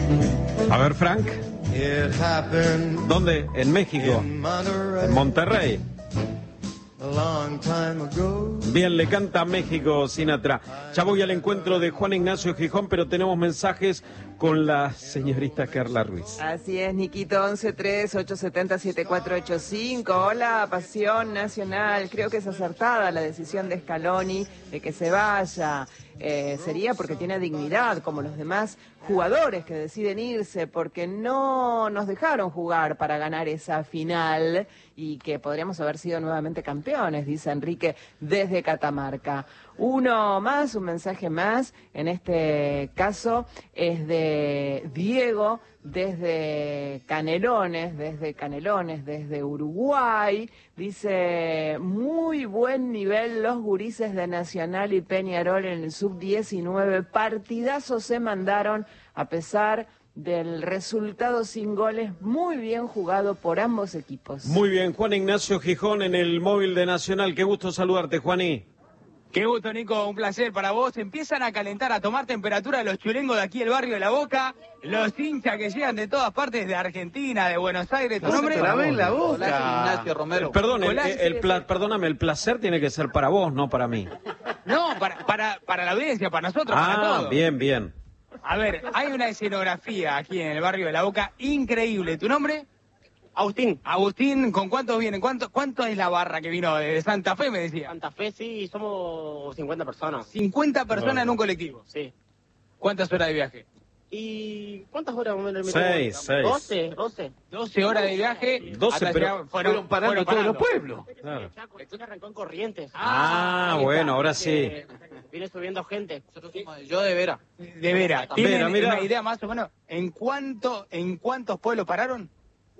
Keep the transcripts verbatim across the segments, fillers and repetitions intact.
A ver, Frank. It happened ¿Dónde? En México. in Monterrey, En Monterrey. a long time ago. Bien, le canta México Sinatra. Ya voy al encuentro de Juan Ignacio Gijón, pero tenemos mensajes con la señorita Carla Ruiz. Así es, Niquito, once tres ocho siete cero siete cuatro ocho cinco. Hola, Pasión Nacional. Creo que es acertada la decisión de Scaloni de que se vaya. Eh, sería porque tiene dignidad, como los demás jugadores que deciden irse, porque no nos dejaron jugar para ganar esa final y que podríamos haber sido nuevamente campeones, dice Enrique desde Catamarca. Uno más, un mensaje más, en este caso es de Diego desde Canelones, desde Canelones, desde Uruguay. Dice, muy buen nivel los gurises de Nacional y Peñarol en el sub diecinueve, partidazos se mandaron a pesar del resultado sin goles, muy bien jugado por ambos equipos. Muy bien, Juan Ignacio Gijón en el móvil de Nacional. Qué gusto saludarte, Juaní. Qué gusto, Nico, un placer para vos. Empiezan a calentar, a tomar temperatura los chulengos de aquí, el barrio de La Boca, los hinchas que llegan de todas partes de Argentina, de Buenos Aires. ¿Tu nombre? en la boca. Ignacio Romero. Perdón, el, Nicolás, el pla- perdóname, el placer tiene que ser para vos, no para mí. No, para, para, para la audiencia, para nosotros, para Ah, todos. bien, bien. A ver, hay una escenografía aquí en el barrio de La Boca increíble. ¿Tu nombre? Agustín. Agustín, ¿con cuántos vienen? ¿Cuánto, cuánto es la barra que vino de Santa Fe, me decía? Santa Fe, sí, somos cincuenta personas. cincuenta personas en un colectivo. Sí. ¿Cuántas horas de viaje? ¿Y cuántas horas más o menos? Seis, seis. doce, doce. doce horas de viaje. doce, hasta pero llegar- Fueron parando todos los pueblos. Claro. Chaco, esto arrancó en Corrientes. Ah, ahí bueno, está. ahora sí. Eh, Viene subiendo gente. Nosotros somos yo de Vera. De veras. ¿Tienen Vera, mira. una idea más o menos en cuánto, en cuántos pueblos pararon?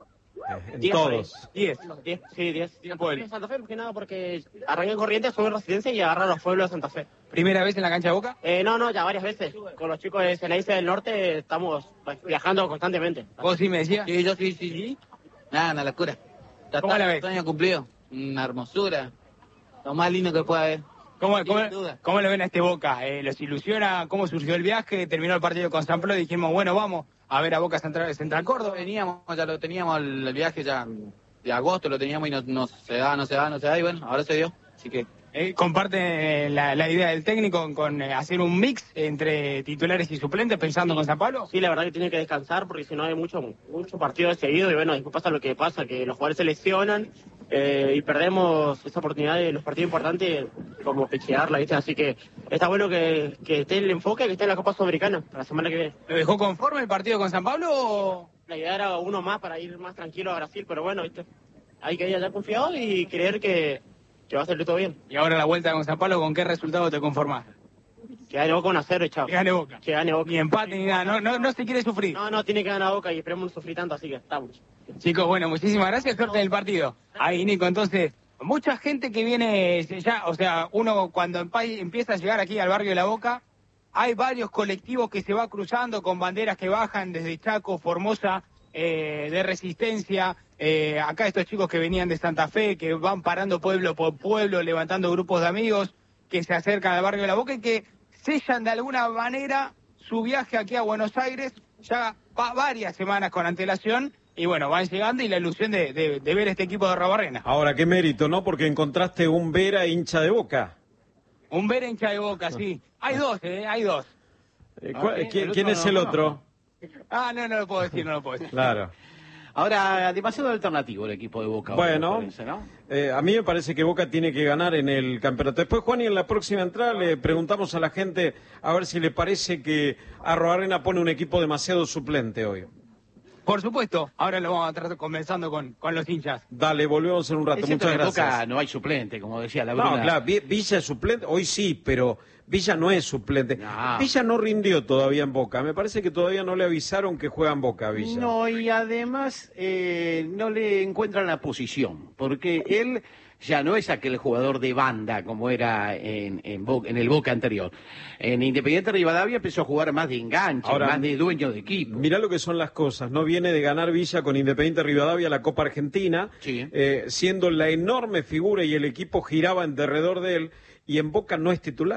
Eh, En Diez todos. Diez. Diez, sí, diez. Diez Santa pueblos. Fe, Santa Fe, más que nada porque arranqué en Corrientes, son en residencia y agarran los pueblos de Santa Fe. ¿Primera vez en la cancha de Boca? Eh, no, no, ya varias veces. Con los chicos de Ceneice del Norte estamos pues, viajando constantemente. ¿Vos sí me decías? Sí, yo sí, sí, sí. Nada, una locura. Ya ¿Cómo está, la ves? dos años cumplido. Una hermosura. Lo más lindo que pueda haber. ¿Cómo, Sin cómo, duda. cómo lo ven a este Boca? Eh, ¿Los ilusiona? ¿Cómo surgió el viaje? Terminó el partido con San Pablo y dijimos, bueno, vamos a ver a Boca Central, Central Córdoba. Veníamos, ya lo teníamos el, el viaje ya de agosto, lo teníamos y no, no se da, no se da, no se da. Y bueno, ahora se dio. Así que Eh, comparte eh, la, la idea del técnico con eh, hacer un mix entre titulares y suplentes pensando con San Pablo. Sí, la verdad que tiene que descansar porque si no hay mucho, mucho partido de seguido y bueno, después pasa lo que pasa, que los jugadores se lesionan eh, y perdemos esa oportunidad de los partidos importantes como pechearla, ¿viste? Así que está bueno que, que esté el enfoque, que esté en la Copa Sudamericana para la semana que viene. ¿Lo dejó conforme el partido con San Pablo o...? La idea era uno más para ir más tranquilo a Brasil, pero bueno, ¿viste? Hay que ir allá confiado y creer que, que va a salir todo bien. Y ahora la vuelta con San Pablo, ¿con qué resultado te conformás? Que gane Boca uno a cero y chao. Que gane Boca. Que gane Boca. Ni empate ni nada, no, no, no se quiere sufrir. No, no, tiene que ganar Boca y esperemos no sufrir tanto, así que estamos. Chicos, bueno, muchísimas gracias, suerte en el partido. Ahí, Nico, entonces, mucha gente que viene ya, o sea, uno cuando empa- empieza a llegar aquí al barrio de La Boca, hay varios colectivos que se va cruzando con banderas que bajan desde Chaco, Formosa, eh, de Resistencia, eh, acá estos chicos que venían de Santa Fe, que van parando pueblo por pueblo, levantando grupos de amigos, que se acercan al barrio de La Boca y que sellan de alguna manera su viaje aquí a Buenos Aires ya va varias semanas con antelación. Y bueno, van llegando y la ilusión de, de, de ver este equipo de Rabarrena. Ahora, qué mérito, ¿no? Porque encontraste un Vera hincha de Boca. Un ver hincha de Boca, sí. Hay dos, ¿eh? Hay dos. Eh, Ah, ¿cuál- ¿eh? ¿quién, El quién otro es no el lo otro? Ah, no, no lo puedo decir, no lo puedo decir. Claro. Ahora, demasiado alternativo el equipo de Boca. ahora, Bueno, me parece, ¿no? eh, a mí me parece que Boca tiene que ganar en el campeonato. Después, Juan, y en la próxima entrada le preguntamos a la gente a ver si le parece que Arroarena pone un equipo demasiado suplente hoy. Por supuesto, ahora lo vamos a estar conversando con, con los hinchas. Dale, volvemos en un rato. Es cierto Muchas que en gracias. Boca no hay suplente, como decía la No, Bruna. claro, Vi- Villa es suplente, hoy sí, pero Villa no es suplente. No. Villa no rindió todavía en Boca, me parece que todavía no le avisaron que juega en Boca a Villa. No, y además eh, no le encuentran la posición, porque él ya no es aquel jugador de banda como era en, en, Bo- en el Boca anterior. En Independiente Rivadavia empezó a jugar más de enganche, Ahora, más de dueño de equipo. Mirá lo que son las cosas, no viene de ganar Villa con Independiente Rivadavia la Copa Argentina, Sí. eh, siendo la enorme figura y el equipo giraba en derredor de él, y en Boca no es titular.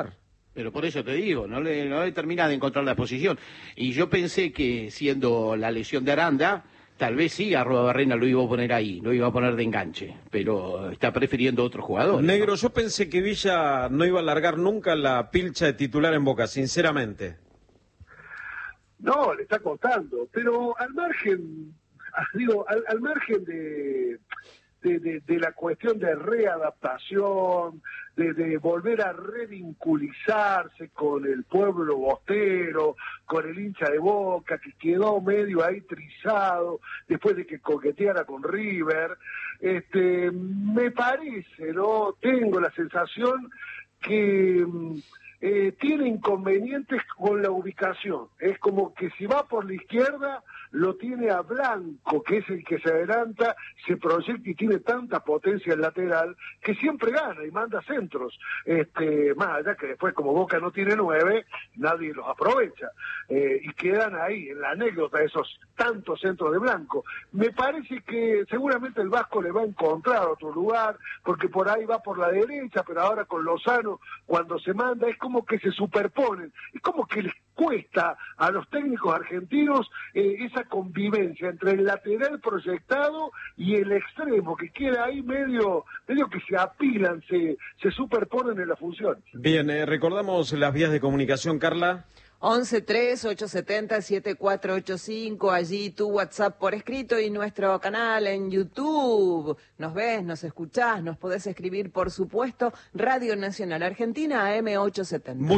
Pero por eso te digo, no le, no le termina de encontrar la posición. Y yo pensé que siendo la lesión de Aranda, tal vez sí Arruabarrena lo iba a poner ahí, lo iba a poner de enganche, pero está prefiriendo otro jugador. Negro, ¿no? yo pensé que Villa no iba a largar nunca la pilcha de titular en Boca, sinceramente. No, le está costando, pero al margen, digo, al, al margen de, de, de, de la cuestión de readaptación, de, de volver a revinculizarse con el pueblo bostero, con el hincha de Boca, que quedó medio ahí trizado después de que coqueteara con River, este, me parece, ¿no? Tengo la sensación que eh, tiene inconvenientes con la ubicación. Es como que si va por la izquierda, lo tiene a Blanco, que es el que se adelanta, se proyecta y tiene tanta potencia en lateral, que siempre gana y manda centros. Este, más allá que después, como Boca no tiene nueve, nadie los aprovecha. Eh, y quedan ahí, en la anécdota, esos tantos centros de Blanco. Me parece que seguramente el Vasco le va a encontrar otro lugar, porque por ahí va por la derecha, pero ahora con Lozano, cuando se manda, es como que se superponen. Es como que les cuesta a los técnicos argentinos eh, esa convivencia entre el lateral proyectado y el extremo, que queda ahí medio medio que se apilan, se, se superponen en la función. Bien, eh, recordamos las vías de comunicación, Carla. once tres ocho siete cero siete cuatro ocho cinco, allí tu WhatsApp por escrito y nuestro canal en YouTube. Nos ves, nos escuchás, nos podés escribir, por supuesto, Radio Nacional Argentina A M ochocientos setenta. Muy